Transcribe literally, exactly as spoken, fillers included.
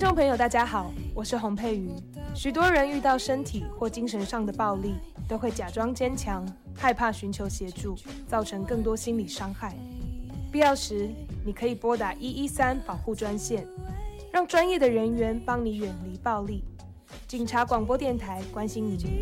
众朋友，大家好，我是洪佩瑜。许多人遇到身体或精神上的暴力，都会假装坚强，害怕寻求协助，造成更多心理伤害。必要时，你可以拨打一一三保护专线，让专业的人员帮你远离暴力。警察广播电台关心你。